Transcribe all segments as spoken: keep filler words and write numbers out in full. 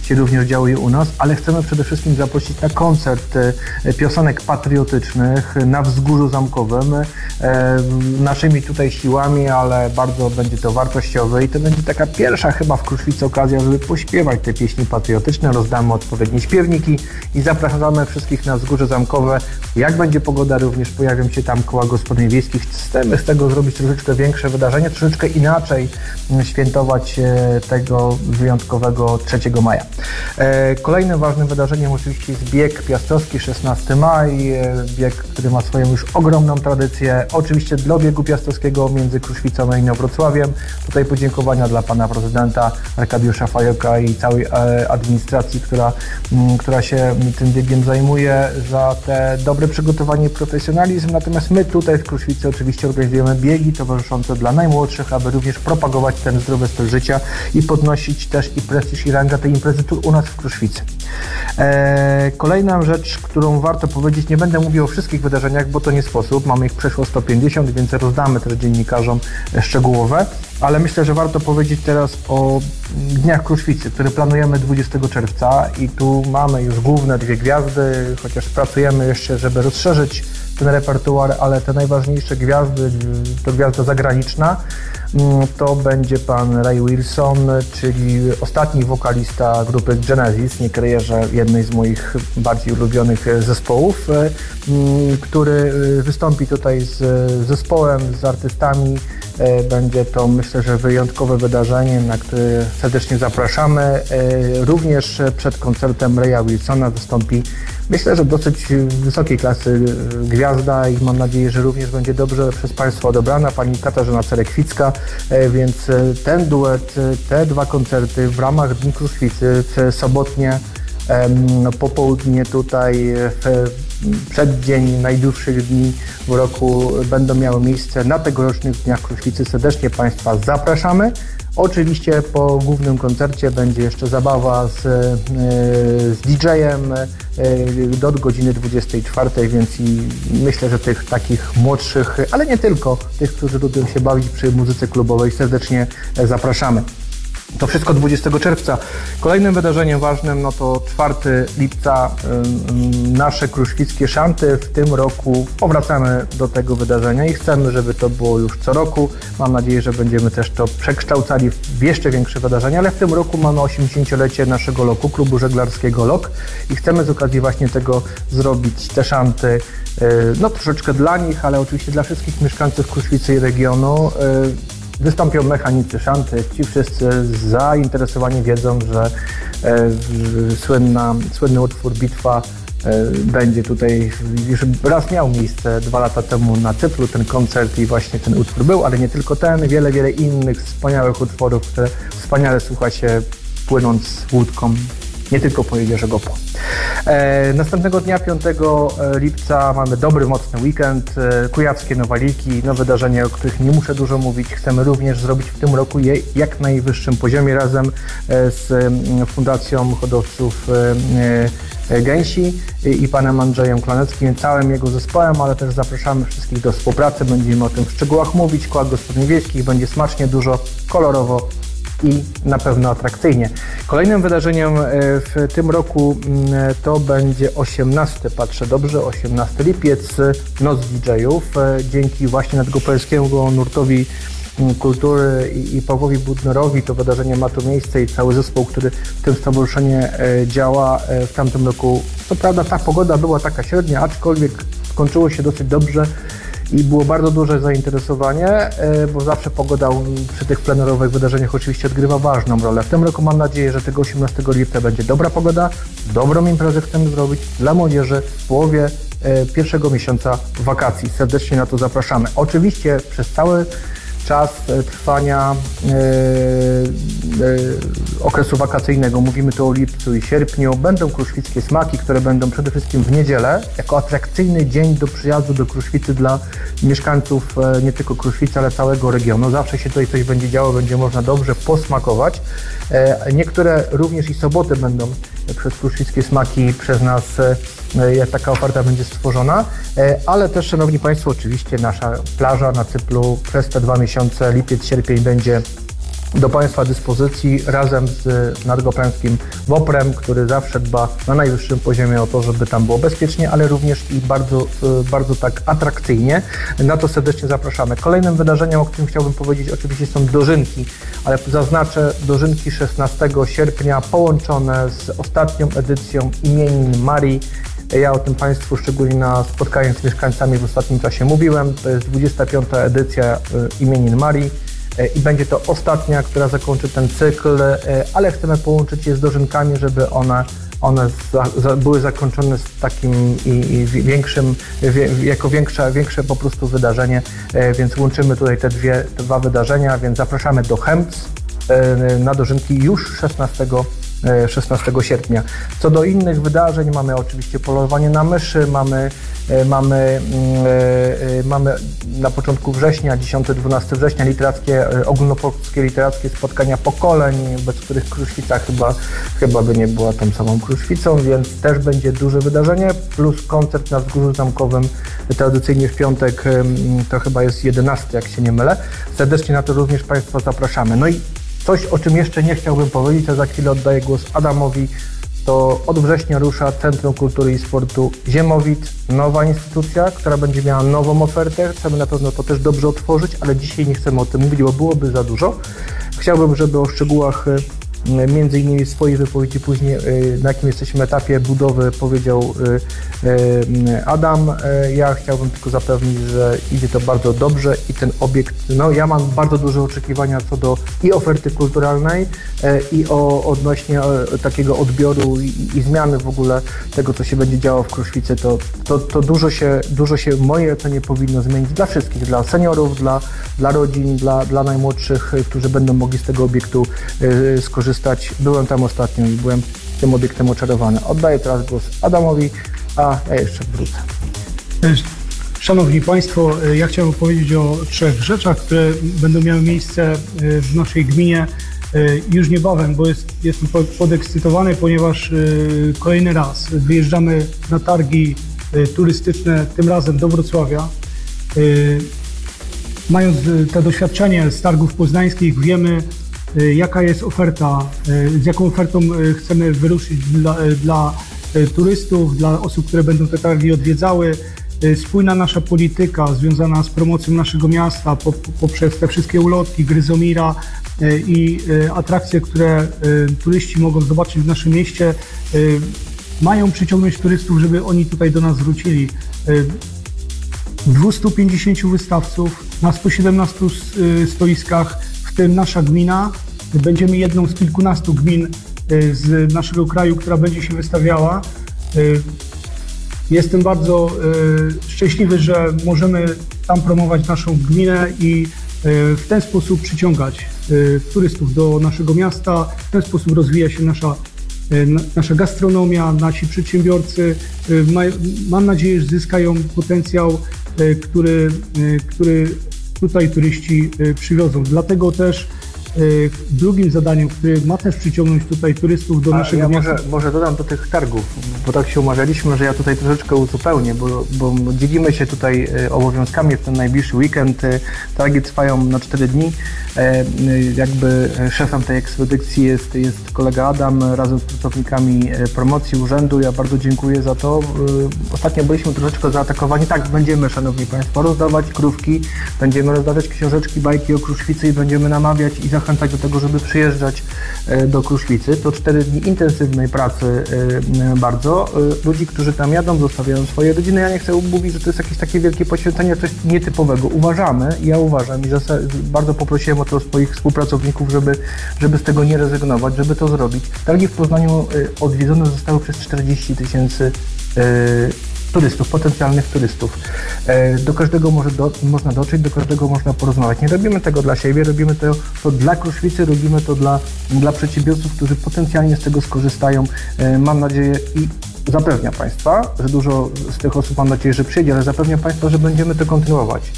się również działo i u nas, ale chcemy przede wszystkim zaprosić na koncert piosenek patriotycznych na Wzgórzu Zamkowym naszymi tutaj siłami, ale bardzo będzie to wartościowe i to będzie taka pierwsza chyba w Kruszwicy okazja, żeby pośpiewać te pieśni patriotyczne. Rozdamy odpowiednie śpiewniki i zapraszamy wszystkich na Wzgórze Zamkowe. Jak będzie pogoda, również pojawią się tam koła gospodyń wiejskich. Chcemy z tego zrobić troszeczkę większe wydarzenie, troszeczkę inaczej świętować tego wyjątkowego trzeciego maja. Kolejnym ważnym wydarzeniem oczywiście jest bieg piastowski, szesnastego maja, bieg, który ma swoją już ogromną tradycję. Oczywiście dla biegu piastowskiego między Kruszwicą a Inowrocławiem. Tutaj podziękowania dla pana prezydenta Arkadiusza Fajeka i całej administracji, która, która się tym biegiem zajmuje, za te dobre przygotowanie i profesjonalizm. Natomiast my tutaj w Kruszwicy oczywiście organizujemy biegi towarzyszące dla najmłodszych, aby również propagować ten zdrowy styl życia i podnosić też i prestiż i rangę tej imprezy tu u nas w Kruszwicy. Eee, kolejna rzecz, którą warto powiedzieć, nie będę mówił o wszystkich wydarzeniach, bo to nie sposób, mamy ich przeszło sto pięćdziesiąt, więc rozdamy też dziennikarzom szczegółowe, ale myślę, że warto powiedzieć teraz o Dniach Kruszwicy, które planujemy dwudziestego czerwca i tu mamy już główne dwie gwiazdy, chociaż pracujemy jeszcze, żeby rozszerzyć ten repertuar, ale te najważniejsze gwiazdy, to gwiazda zagraniczna, to będzie pan Ray Wilson, czyli ostatni wokalista grupy Genesis, nie kryję, że jednej z moich bardziej ulubionych zespołów, który wystąpi tutaj z zespołem, z artystami. Będzie to, myślę, że wyjątkowe wydarzenie, na które serdecznie zapraszamy. Również przed koncertem Raya Wilsona wystąpi, myślę, że dosyć wysokiej klasy gwiazda i mam nadzieję, że również będzie dobrze przez Państwa odebrana, pani Katarzyna Cerekwicka, więc ten duet, te dwa koncerty w ramach Dni Kruszwicy w sobotnie no, popołudnie tutaj w przeddzień najdłuższych dni w roku będą miały miejsce na tegorocznych Dniach Kruszwicy. Serdecznie Państwa zapraszamy. Oczywiście po głównym koncercie będzie jeszcze zabawa z, z didżejem do godziny dwudziestej czwartej, więc i myślę, że tych takich młodszych, ale nie tylko, tych, którzy lubią się bawić przy muzyce klubowej, serdecznie zapraszamy. To wszystko dwudziestego czerwca. Kolejnym wydarzeniem ważnym no to czwartego lipca nasze kruszwickie szanty. W tym roku powracamy do tego wydarzenia i chcemy, żeby to było już co roku. Mam nadzieję, że będziemy też to przekształcali w jeszcze większe wydarzenia, ale w tym roku mamy osiemdziesięciolecie naszego loku, klubu żeglarskiego LOK i chcemy z okazji właśnie tego zrobić te szanty no troszeczkę dla nich, ale oczywiście dla wszystkich mieszkańców Kruszwicy i regionu. Wystąpią mechanicy szanty. Ci wszyscy zainteresowani wiedzą, że e, słynna, słynny utwór Bitwa e, będzie tutaj, już raz miał miejsce dwa lata temu na Cypru ten koncert i właśnie ten utwór był, ale nie tylko ten, wiele, wiele innych wspaniałych utworów, które wspaniale słucha się płynąc łódką, nie tylko po jeziorze Gopo. E, następnego dnia, piątego lipca, mamy dobry, mocny weekend, e, kujawskie Nowaliki, no wydarzenia, o których nie muszę dużo mówić. Chcemy również zrobić w tym roku je jak najwyższym poziomie razem e, z e, Fundacją Hodowców e, e, Gęsi i, i panem Andrzejem Klaneckim, całym jego zespołem, ale też zapraszamy wszystkich do współpracy. Będziemy o tym w szczegółach mówić. Koła gospodyń wiejskich będzie smacznie, dużo, kolorowo i na pewno atrakcyjnie. Kolejnym wydarzeniem w tym roku to będzie osiemnasty, patrzę dobrze, osiemnasty lipiec, Noc didżejów. Dzięki właśnie nadgopolskiemu nurtowi kultury i, i Pawłowi Budnerowi to wydarzenie ma tu miejsce i cały zespół, który w tym stowarzyszenie działa w tamtym roku. Co prawda ta pogoda była taka średnia, aczkolwiek skończyło się dosyć dobrze i było bardzo duże zainteresowanie, bo zawsze pogoda przy tych plenerowych wydarzeniach oczywiście odgrywa ważną rolę. W tym roku mam nadzieję, że tego osiemnastego lipca będzie dobra pogoda, dobrą imprezę chcemy zrobić dla młodzieży w połowie pierwszego miesiąca wakacji. Serdecznie na to zapraszamy. Oczywiście przez cały czas trwania yy, yy, okresu wakacyjnego, mówimy tu o lipcu i sierpniu, będą kruszwickie smaki, które będą przede wszystkim w niedzielę, jako atrakcyjny dzień do przyjazdu do Kruszwicy dla mieszkańców yy, nie tylko Kruszwicy, ale całego regionu. Zawsze się tutaj coś będzie działo, będzie można dobrze posmakować. Yy, niektóre również i soboty będą przez kruszwickie smaki przez nas, jak taka oferta będzie stworzona, ale też, szanowni Państwo, oczywiście nasza plaża na Cyplu przez te dwa miesiące, lipiec, sierpień będzie do Państwa dyspozycji razem z nadgoprańskim WOPR-em, który zawsze dba na najwyższym poziomie o to, żeby tam było bezpiecznie, ale również i bardzo, bardzo tak atrakcyjnie. Na to serdecznie zapraszamy. Kolejnym wydarzeniem, o którym chciałbym powiedzieć, oczywiście są dożynki, ale zaznaczę dożynki szesnastego sierpnia połączone z ostatnią edycją imienin Marii. Ja o tym Państwu szczególnie na spotkaniu z mieszkańcami w ostatnim czasie mówiłem. To jest dwudziesta piąta edycja imienin Marii i będzie to ostatnia, która zakończy ten cykl, ale chcemy połączyć je z dożynkami, żeby one, one za, za, były zakończone z takim i, i większym, wie, jako większe, większe po prostu wydarzenie, więc łączymy tutaj te dwie, te dwa wydarzenia, więc zapraszamy do Chemc na dożynki już szesnastego sierpnia. Co do innych wydarzeń, mamy oczywiście polowanie na myszy, mamy, mamy, mamy na początku września, dziesiątego do dwunastego września literackie, ogólnopolskie literackie spotkania pokoleń, bez których Kruszwica chyba, chyba by nie była tą samą Kruszwicą, więc też będzie duże wydarzenie, plus koncert na Wzgórzu Zamkowym, tradycyjnie w piątek, to chyba jest jedenasty, jak się nie mylę. Serdecznie na to również Państwa zapraszamy. No i coś, o czym jeszcze nie chciałbym powiedzieć, a za chwilę oddaję głos Adamowi, to od września rusza Centrum Kultury i Sportu Ziemowit, nowa instytucja, która będzie miała nową ofertę. Chcemy na pewno to też dobrze otworzyć, ale dzisiaj nie chcemy o tym mówić, bo byłoby za dużo. Chciałbym, żeby o szczegółach między innymi w swojej wypowiedzi później, na jakim jesteśmy etapie budowy, powiedział Adam. Ja chciałbym tylko zapewnić, że idzie to bardzo dobrze i ten obiekt, no ja mam bardzo duże oczekiwania co do i oferty kulturalnej, i o odnośnie takiego odbioru i, i zmiany w ogóle tego, co się będzie działo w Kruszwicy. To, to, to dużo się, dużo się w mojej ocenie powinno zmienić dla wszystkich, dla seniorów, dla, dla rodzin, dla, dla najmłodszych, którzy będą mogli z tego obiektu skorzystać. Byłem tam ostatnio i byłem tym obiektem oczarowany. Oddaję teraz głos Adamowi, a ja jeszcze wrócę. Szanowni Państwo, ja chciałbym powiedzieć o trzech rzeczach, które będą miały miejsce w naszej gminie już niebawem, bo jest, jestem podekscytowany, ponieważ kolejny raz wyjeżdżamy na targi turystyczne, tym razem do Wrocławia. Mając to doświadczenie z targów poznańskich, wiemy, jaka jest oferta, z jaką ofertą chcemy wyruszyć dla, dla turystów, dla osób, które będą te targi odwiedzały. Spójna nasza polityka związana z promocją naszego miasta poprzez te wszystkie ulotki, Gryzomira i atrakcje, które turyści mogą zobaczyć w naszym mieście, mają przyciągnąć turystów, żeby oni tutaj do nas wrócili. dwieście pięćdziesiąt wystawców na sto siedemnastu stoiskach, w tym nasza gmina. Będziemy jedną z kilkunastu gmin z naszego kraju, która będzie się wystawiała. Jestem bardzo szczęśliwy, że możemy tam promować naszą gminę i w ten sposób przyciągać turystów do naszego miasta. W ten sposób rozwija się nasza, nasza gastronomia, nasi przedsiębiorcy. Mam nadzieję, że zyskają potencjał, który, który tutaj turyści przywiozą. Dlatego też drugim zadaniem, które ma też przyciągnąć tutaj turystów do A naszego ja miasta. Może, może dodam do tych targów, bo tak się umawialiśmy, że ja tutaj troszeczkę uzupełnię, bo, bo dzielimy się tutaj obowiązkami w ten najbliższy weekend. Targi trwają na cztery dni. Jakby szefem tej ekspedycji jest, jest kolega Adam razem z pracownikami promocji urzędu. Ja bardzo dziękuję za to. Ostatnio byliśmy troszeczkę zaatakowani. Tak, będziemy, szanowni Państwo, rozdawać krówki, będziemy rozdawać książeczki, bajki o Kruszwicy i będziemy namawiać i zachęcać do tego, żeby przyjeżdżać do Kruszwicy. To cztery dni intensywnej pracy bardzo. Ludzi, którzy tam jadą, zostawiają swoje rodziny. Ja nie chcę mówić, że to jest jakieś takie wielkie poświęcenie, coś nietypowego. Uważamy, ja uważam i bardzo poprosiłem o to swoich współpracowników, żeby, żeby z tego nie rezygnować, żeby to zrobić. Targi w Poznaniu odwiedzone zostały przez czterdzieści tysięcy turystów, potencjalnych turystów. Do każdego może do, można dotrzeć, do każdego można porozmawiać. Nie robimy tego dla siebie, robimy to, to dla Kruszwicy, robimy to dla, dla przedsiębiorców, którzy potencjalnie z tego skorzystają. Mam nadzieję i zapewniam Państwa, że dużo z tych osób mam nadzieję, że przyjdzie, ale zapewniam Państwa, że będziemy to kontynuować.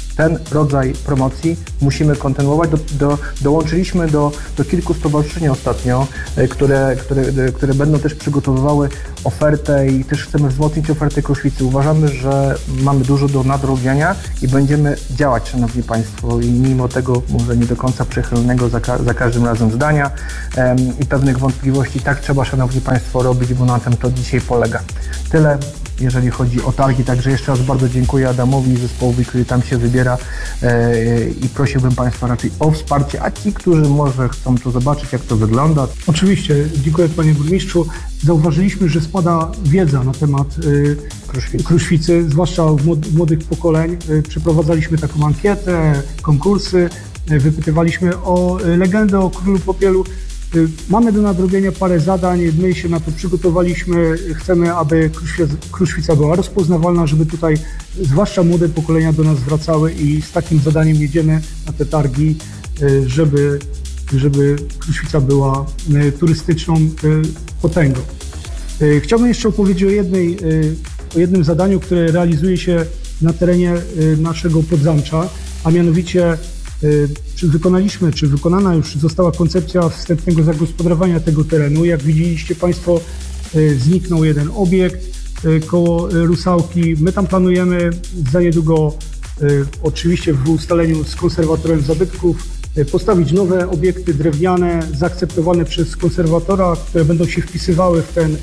ten rodzaj promocji musimy kontynuować. Do, do, dołączyliśmy do, do kilku stowarzyszeń ostatnio, które, które, które będą też przygotowywały ofertę i też chcemy wzmocnić ofertę Kruszwicy. Uważamy, że mamy dużo do nadrobienia i będziemy działać, Szanowni Państwo, i mimo tego może nie do końca przychylnego za, ka- za każdym razem zdania em, i pewnych wątpliwości, tak trzeba, Szanowni Państwo, robić, bo na tym to dzisiaj polega. Tyle, jeżeli chodzi o targi, także jeszcze raz bardzo dziękuję Adamowi i zespołowi, który tam się wybiera e, i prosiłbym Państwa raczej o wsparcie, a ci, którzy może chcą to zobaczyć, jak to wygląda. Oczywiście, dziękuję Panie Burmistrzu. Zauważyliśmy, że spada wiedza na temat y, Kruszwicy. Kruszwicy, zwłaszcza w młod- młodych pokoleń. Y, przeprowadzaliśmy taką ankietę, konkursy, y, wypytywaliśmy o y, legendę o Królu Popielu. Y, mamy do nadrobienia parę zadań, my się na to przygotowaliśmy. Chcemy, aby Kruszwica, Kruszwica była rozpoznawalna, żeby tutaj zwłaszcza młode pokolenia do nas wracały i z takim zadaniem jedziemy na te targi, y, żeby żeby Kruszwica była y, turystyczną y, potęgą. Y, chciałbym jeszcze opowiedzieć o, jednej, y, o jednym zadaniu, które realizuje się na terenie y, naszego Podzamcza, a mianowicie y, czy wykonaliśmy, czy wykonana już została koncepcja wstępnego zagospodarowania tego terenu. Jak widzieliście Państwo, y, zniknął jeden obiekt y, koło y, Rusałki. My tam planujemy za niedługo, y, oczywiście w ustaleniu z konserwatorem zabytków, postawić nowe obiekty drewniane, zaakceptowane przez konserwatora, które będą się wpisywały w ten,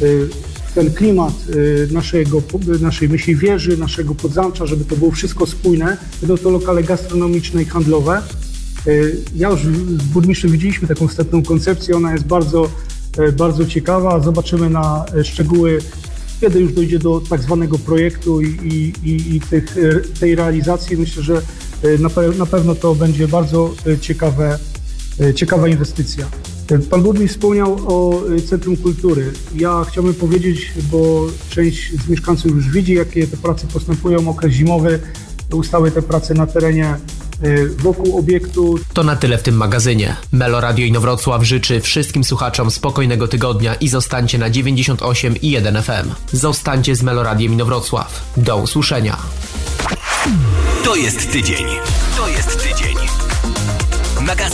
w ten klimat naszego, naszej myśli wieży, naszego Podzamcza, żeby to było wszystko spójne. Będą to lokale gastronomiczne i handlowe. Ja już z burmistrzem widzieliśmy taką wstępną koncepcję, ona jest bardzo, bardzo ciekawa. Zobaczymy na szczegóły, kiedy już dojdzie do tak zwanego projektu i, i, i tych, tej realizacji. Myślę, że na, pe- na pewno to będzie bardzo ciekawe, ciekawa inwestycja. Pan burmistrz wspomniał o Centrum Kultury. Ja chciałbym powiedzieć, bo część z mieszkańców już widzi, jakie te prace postępują. Okres zimowy, ustały te prace na terenie wokół obiektu. To na tyle w tym magazynie. Melo Radio Inowrocław życzy wszystkim słuchaczom spokojnego tygodnia i zostańcie na dziewięćdziesiąt osiem i jeden F M. Zostańcie z Melo Radiem Inowrocław. Do usłyszenia. To jest tydzień. To jest tydzień. Magazyn